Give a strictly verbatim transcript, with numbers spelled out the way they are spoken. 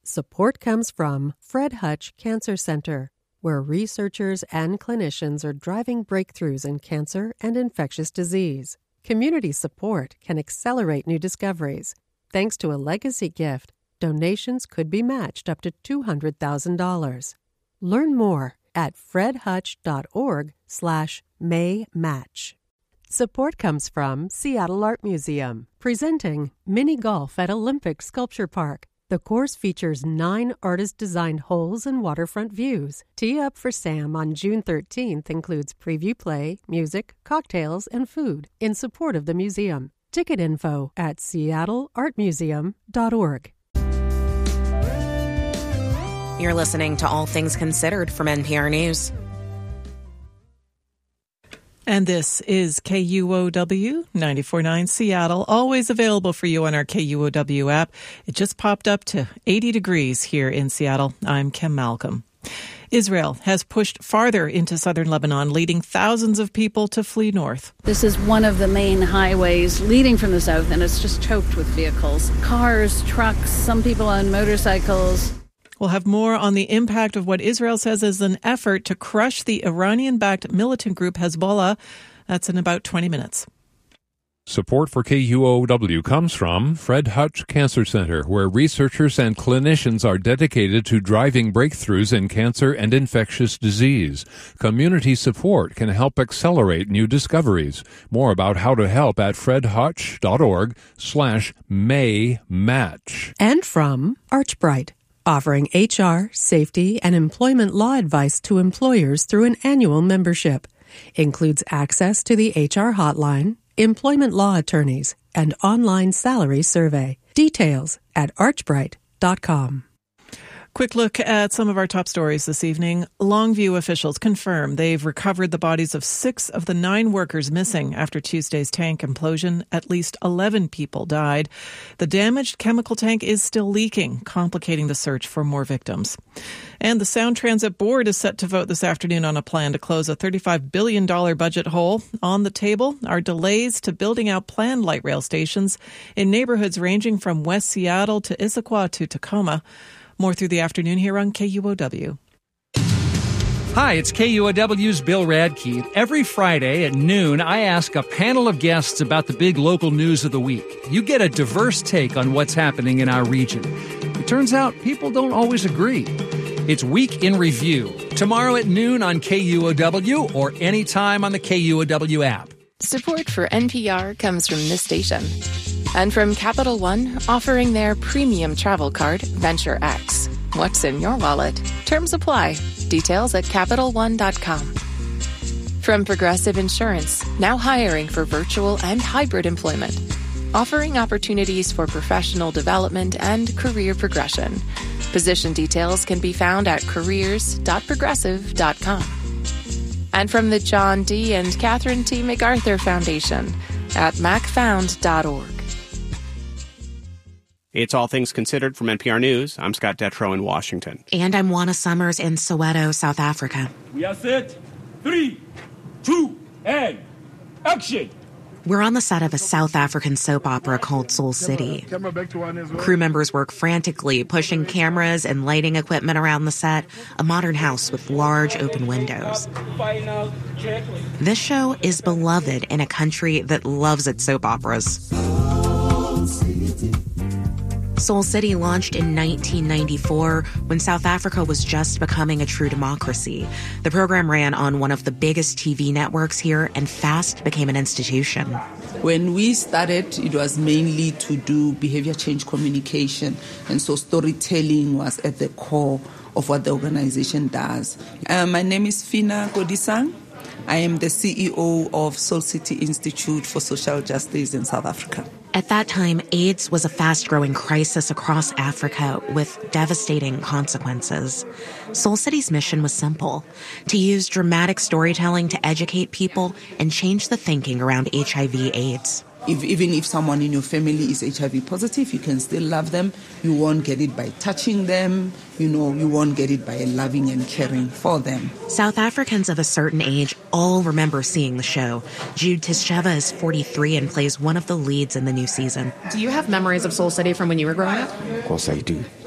Support comes from Fred Hutch Cancer Center, where researchers and clinicians are driving breakthroughs in cancer and infectious disease. Community support can accelerate new discoveries. Thanks to a legacy gift, donations could be matched up to two hundred thousand dollars. Learn more at fredhutch.org slash May Match. Support comes from Seattle Art Museum, presenting Mini Golf at Olympic Sculpture Park. The course features nine artist-designed holes and waterfront views. Tee Up for Sam on June thirteenth includes preview play, music, cocktails, and food in support of the museum. Ticket info at seattle art museum dot org. You're listening to All Things Considered from N P R News. And this is K U O W ninety-four point nine Seattle, always available for you on our K U O W app. It just popped up to eighty degrees here in Seattle. I'm Kim Malcolm. Israel has pushed farther into southern Lebanon, leading thousands of people to flee north. This is one of the main highways leading from the south, and it's just choked with vehicles. Cars, trucks, some people on motorcycles. We'll have more on the impact of what Israel says is an effort to crush the Iranian-backed militant group Hezbollah. That's in about twenty minutes. Support for K U O W comes from Fred Hutch Cancer Center, where researchers and clinicians are dedicated to driving breakthroughs in cancer and infectious disease. Community support can help accelerate new discoveries. More about how to help at fredhutch.org slash May Match. And from Archbright, offering H R, safety, and employment law advice to employers through an annual membership. Includes access to the H R hotline, employment law attorneys, and online salary survey. Details at archbright dot com. Quick look at some of our top stories this evening. Longview officials confirm they've recovered the bodies of six of the nine workers missing after Tuesday's tank implosion. At least eleven people died. The damaged chemical tank is still leaking, complicating the search for more victims. And the Sound Transit Board is set to vote this afternoon on a plan to close a thirty-five billion dollars budget hole. On the table are delays to building out planned light rail stations in neighborhoods ranging from West Seattle to Issaquah to Tacoma. More through the afternoon here on K U O W. Hi, it's K U O W's Bill Radke. Every Friday at noon, I ask a panel of guests about the big local news of the week. You get a diverse take on what's happening in our region. It turns out people don't always agree. It's Week in Review, tomorrow at noon on K U O W or anytime on the K U O W app. Support for N P R comes from this station. And from Capital One, offering their premium travel card, Venture X. What's in your wallet? Terms apply. Details at Capital One dot com. From Progressive Insurance, now hiring for virtual and hybrid employment. Offering opportunities for professional development and career progression. Position details can be found at careers dot progressive dot com. And from the John D. and Catherine T. MacArthur Foundation at mac found dot org. It's All Things Considered from N P R News. I'm Scott Detrow in Washington. And I'm Juana Summers in Soweto, South Africa. We are set. Three, two, and action. We're on the set of a South African soap opera called Soul City. Crew members work frantically, pushing cameras and lighting equipment around the set, a modern house with large open windows. This show is beloved in a country that loves its soap operas. Soul City launched in nineteen ninety-four when South Africa was just becoming a true democracy. The program ran on one of the biggest T V networks here and fast became an institution. When we started, it was mainly to do behavior change communication, and so storytelling was at the core of what the organization does. Uh, my name is Fina Godisang. I am the C E O of Soul City Institute for Social Justice in South Africa. At that time, AIDS was a fast-growing crisis across Africa with devastating consequences. Soul City's mission was simple: to use dramatic storytelling to educate people and change the thinking around H I V AIDS. If, even if someone in your family is H I V positive, you can still love them. You won't get it by touching them. You know, you won't get it by loving and caring for them. South Africans of a certain age all remember seeing the show. Jude Tischeva is forty-three and plays one of the leads in the new season. Do you have memories of Soul City from when you were growing up? Of course I do.